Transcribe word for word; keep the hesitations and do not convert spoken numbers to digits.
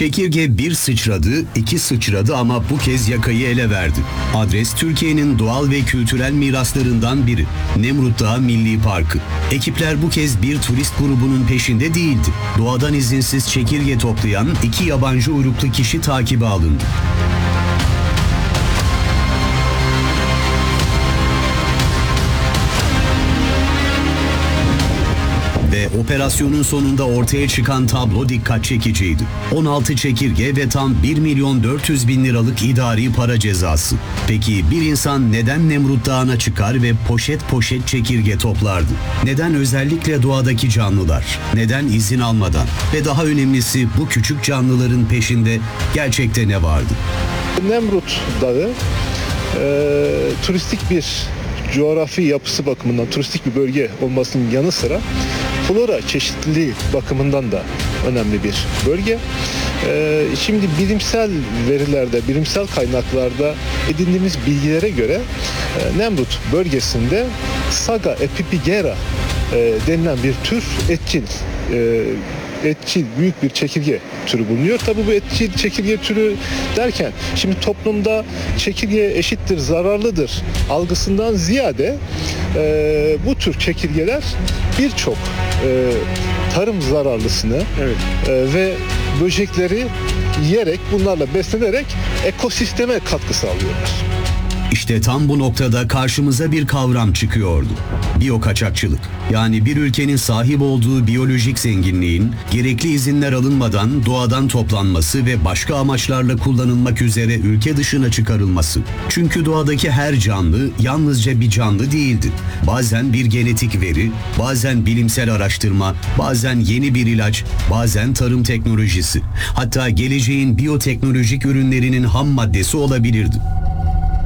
Çekirge bir sıçradı, iki sıçradı ama bu kez yakayı ele verdi. Adres Türkiye'nin doğal ve kültürel miraslarından biri. Nemrut Dağı Milli Parkı. Ekipler bu kez bir turist grubunun peşinde değildi. Doğadan izinsiz çekirge toplayan iki yabancı uyruklu kişi takibe alındı. Ve operasyonun sonunda ortaya çıkan tablo dikkat çekiciydi. on altı çekirge ve tam bir milyon dört yüz bin liralık idari para cezası. Peki bir insan neden Nemrut Dağı'na çıkar ve poşet poşet çekirge toplardı? Neden özellikle doğadaki canlılar? Neden izin almadan? Ve daha önemlisi bu küçük canlıların peşinde gerçekte ne vardı? Nemrut Dağı e, turistik bir coğrafi yapısı bakımından turistik bir bölge olmasının yanı sıra flora çeşitliliği bakımından da önemli bir bölge. Ee, şimdi bilimsel verilerde, bilimsel kaynaklarda edindiğimiz bilgilere göre e, Nemrut bölgesinde Saga epipigera e, denilen bir tür etçil e, etçil büyük bir çekirge türü bulunuyor. Tabii bu etçil çekirge türü derken şimdi toplumda çekirge eşittir zararlıdır algısından ziyade e, bu tür çekirgeler birçok e, tarım zararlısını Evet. e, ve böcekleri yiyerek, bunlarla beslenerek ekosisteme katkı sağlıyorlar. İşte tam bu noktada karşımıza bir kavram çıkıyordu. Biyokaçakçılık. Yani bir ülkenin sahip olduğu biyolojik zenginliğin gerekli izinler alınmadan doğadan toplanması ve başka amaçlarla kullanılmak üzere ülke dışına çıkarılması. Çünkü doğadaki her canlı yalnızca bir canlı değildi. Bazen bir genetik veri, bazen bilimsel araştırma, bazen yeni bir ilaç, bazen tarım teknolojisi. Hatta geleceğin biyoteknolojik ürünlerinin ham maddesi olabilirdi.